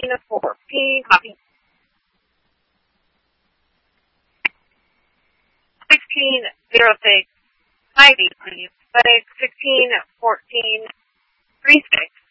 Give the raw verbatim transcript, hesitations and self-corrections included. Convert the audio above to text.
fourteen, copy. sixteen zero six, five eight, please. FedEx sixteen fourteen three six.